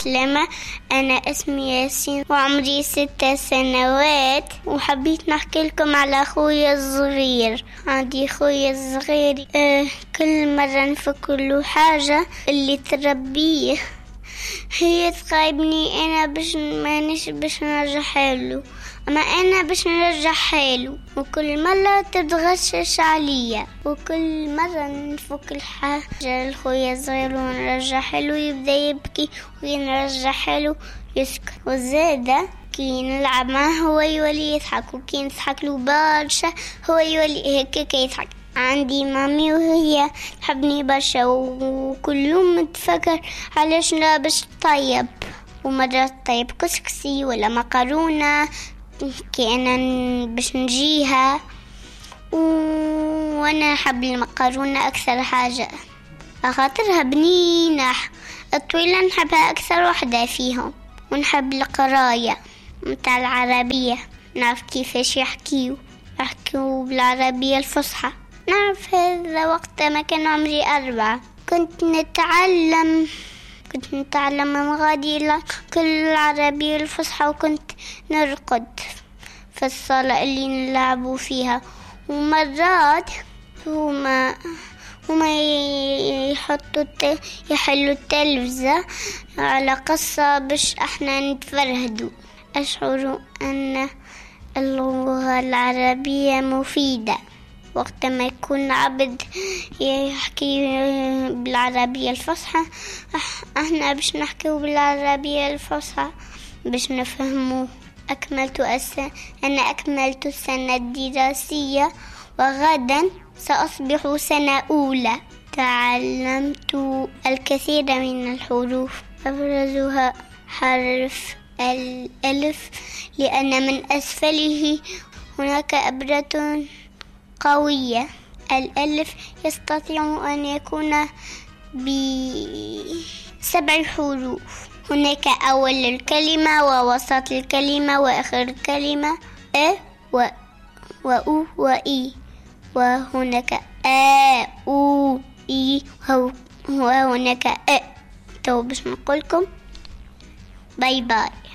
عسلامة. أنا اسمي ياسين وعمري 6 سنوات، وحبيت نحكي لكم على أخوي الصغير. عندي أخوي الصغير كل مرة نفكر حاجة اللي تربيه هي تغيبني أنا باش نرجعها له، أما أنا باش نرجعها له، وكل مرة تتغشش عليا، وكل مرة نفك الحاجة لخويا الصغير ونرجعها له يبدأ يبكي، ونرجعها له يسكت. وزادة كي نلعب معه هو يولي يضحك، وكي نضحك له برشا هو يولي هيك يضحك. عندي مامي وهي تحبني برشا، وكل يوم تفكر علاش نلبس طيب، ومرات طيب كسكسي ولا مقارونة كي أنا باش نجيها، وأنا أحب المقارونة أكثر حاجة خاطرها بنينة الطويلة، نحبها أكثر وحدة فيهم. ونحب القراية متاع العربية، نعرف كيفاش يحكيو بالعربية الفصحى. نعرف هذا وقت ما كان عمري 4 كنت نتعلم من غادي كل العربية الفصحى، وكنت نرقد في الصالة اللي نلعبوا فيها. ومرات هما يحلوا التلفزة على قصة باش احنا نتفرهدوا. أشعر أن اللغة العربية مفيدة وقت ما يكون عبد يحكي بالعربية الفصحى، احنا باش نحكيو بالعربية الفصحى باش نفهموه. أنا أكملت السنة الدراسية، وغدا سأصبح سنة أولى. تعلمت الكثير من الحروف، أبرزها حرف الألف، لأن من أسفله هناك أبرة قوية. الألف يستطيع أن يكون ب7 حروف. هناك أول الكلمة ووسط الكلمة وآخر الكلمة وأو وإي، وهناك أو إي، وهناك تو باش نقولكم باي باي.